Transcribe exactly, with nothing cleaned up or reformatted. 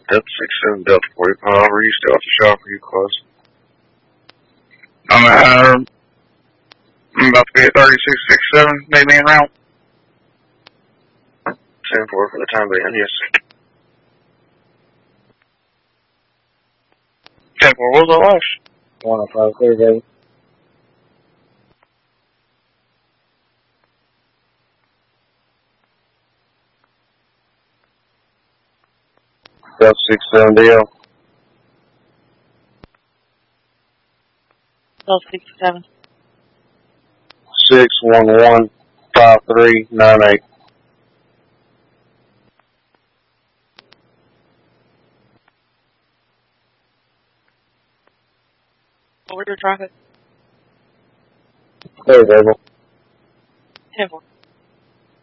Delta six seven Delta four. Uh, are you still at the shop? Are you close? I'm at, uh, I'm about to be at thirty-six sixty-seven, meet me en route. ten four for the time being, yes. ten four, what was that last? one oh five, clear, baby. Delta six seven D L. Delta sixty-seven. six one one five three nine eight. Over your traffic. Clear, baby. ten four.